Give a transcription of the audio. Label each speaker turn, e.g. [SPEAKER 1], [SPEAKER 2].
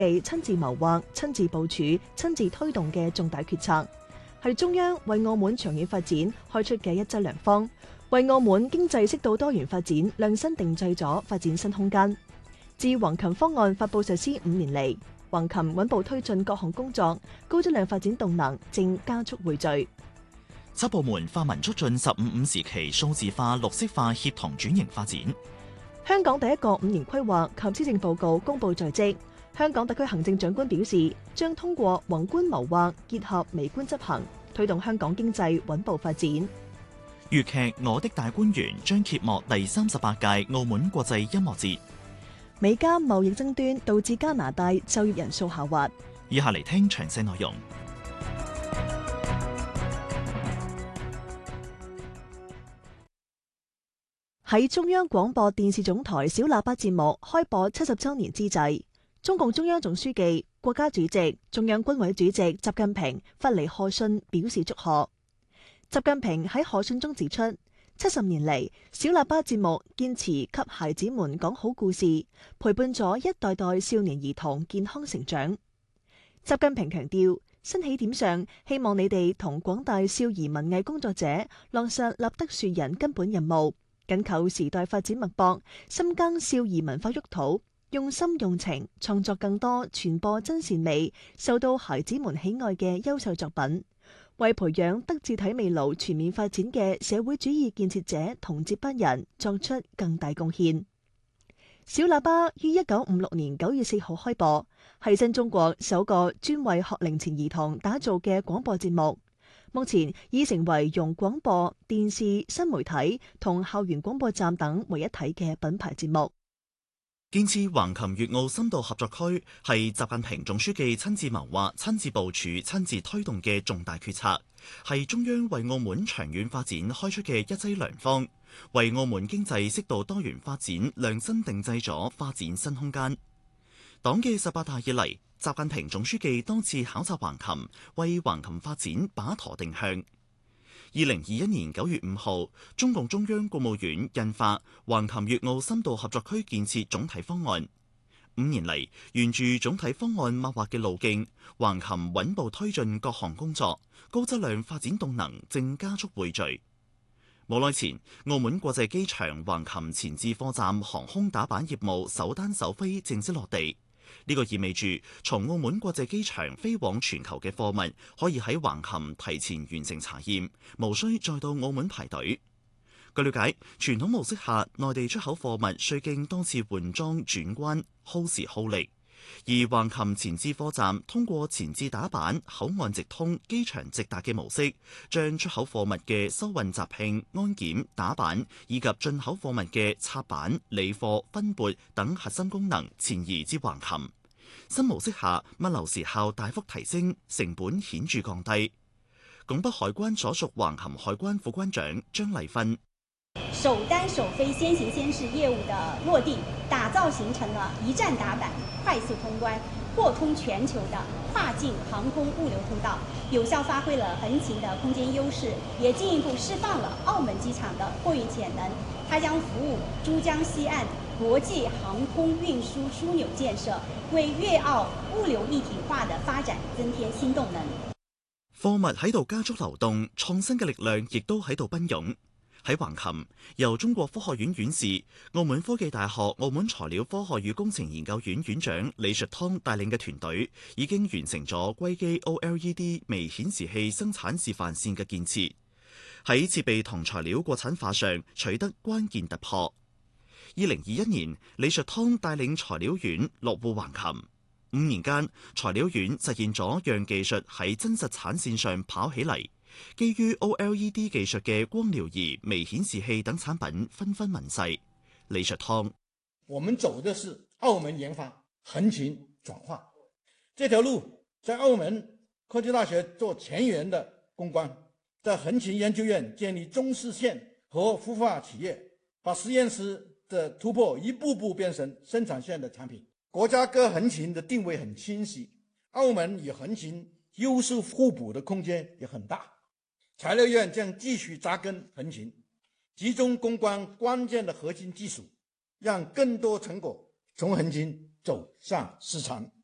[SPEAKER 1] 親自謀劃、親自部署、親自推動嘅重大決策，係中央為澳門長遠發展開出嘅一劑良方，為澳門經濟適度多元發展量身定製咗發展新空間。自橫琴方案發布實施5年嚟，橫琴穩步推進各項工作，高質量發展動能正加速匯聚。
[SPEAKER 2] 7部門發文促進15/5時期數字化、綠色化協同轉型發展。
[SPEAKER 1] 香港第一個5年規劃及施政報告公布在即。香港特區行政長官表示，將通過宏觀謀劃結合微觀執行，推動香港經濟穩步發展。
[SPEAKER 2] 粵劇《我的大觀園》將揭幕第38屆澳門國際音樂節。
[SPEAKER 1] 美加貿易爭端導致加拿大就業人數下滑。
[SPEAKER 2] 以下嚟聽詳細內容。
[SPEAKER 1] 喺中央廣播電視總台小喇叭節目開播70週年之際，中共中央總書記、國家主席、中央軍委主席習近平發嚟賀信表示祝賀。習近平喺賀信中指出，70年嚟，小喇叭節目堅持給孩子們講好故事，陪伴咗一代代少年兒童健康成長。習近平強調，新起點上，希望你哋同廣大少兒文藝工作者落實立德樹人根本任務，緊扣時代發展脈搏，深耕少兒文化沃土，用心用情創作更多傳播真善美、受到孩子們喜愛嘅優秀作品，為培養德智體美勞全面發展嘅社會主義建設者同接班人作出更大貢獻。小喇叭於1956年9月4號開播，係新中國首個專為學齡前兒童打造嘅廣播節目。目前已成為融廣播、電視、新媒體同校園廣播站等為一體嘅品牌節目。
[SPEAKER 2] 建設橫琴粵澳深度合作區係習近平總書記親自謀劃、親自部署、親自推動嘅重大決策，係中央為澳門長遠發展開出嘅一劑良方，為澳門經濟適度多元發展量身定製咗發展新空間。黨嘅18大以嚟，習近平總書記多次考察橫琴，為橫琴發展把舵定向。2021年9月5號，中共中央國務院印發橫琴粵澳深度合作區建設總體方案。5年嚟，沿住總體方案擘劃嘅路徑，橫琴穩步推進各項工作，高質量發展動能正加速匯聚。冇耐前，澳門國際機場橫琴前置貨站航空打板業務首單首飛正式落地。呢個意味住，從澳門國際機場飛往全球嘅貨物可以喺橫琴提前完成查驗，無需再到澳門排隊。據了解，傳統模式下，內地出口貨物需經多次換裝轉關，耗時耗力；而橫琴前置貨站通過前置打板、口岸直通、機場直達嘅模式，將出口貨物嘅收運集聘、安檢、打板以及進口貨物嘅拆板、理貨、分撥等核心功能前移至橫琴。新模式下，物流時效大幅提升，成本顯著降低。拱北海關所屬橫琴海關副關長張麗芬：
[SPEAKER 3] 首單首飛先行先試業務的落地，打造形成了一站打板、快速通關、貫通全球的跨境航空物流通道，有效發揮了橫琴的空間優勢，也進一步釋放了澳門機場的貨運潛能。它將服務珠江西岸國際航空運輸樞紐建設，為粵澳物流一體化的發展增添新動能。
[SPEAKER 2] 貨物喺度加速流動，創新嘅力量亦都喺度奔湧。喺橫琴，由中國科學院院士、澳門科技大學澳門材料科學與工程研究院院長李術湯帶領嘅團隊，已經完成咗硅基 OLED 微顯示器生產示範線嘅建設，喺設備同材料國產化上取得關鍵突破。2021年，李術湯帶領材料院落戶橫琴，5年間，材料院實現咗讓技術喺真實產線上跑起嚟。基於 OLED 技術嘅光療儀、微顯示器等產品紛紛問世。李術湯：
[SPEAKER 4] 我們走的是澳門研發橫琴轉化這條路，在澳門科技大學做前沿的攻關，在橫琴研究院建立中試線和孵化企業，把實驗室的突破一步步變成生產線的產品。國家對橫琴的定位很清晰，澳門與橫琴優勢互補的空間也很大。材料院將繼續扎根橫琴，集中攻關關鍵的核心技術，讓更多成果從橫琴走向市場。